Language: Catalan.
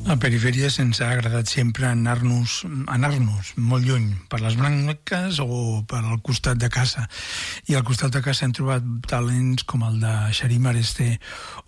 A Perifèria se'ns ha agradat sempre anar-nos molt lluny, per les branques o per al costat de casa. I al costat de casa hem trobat talents com el de Xarim Aresté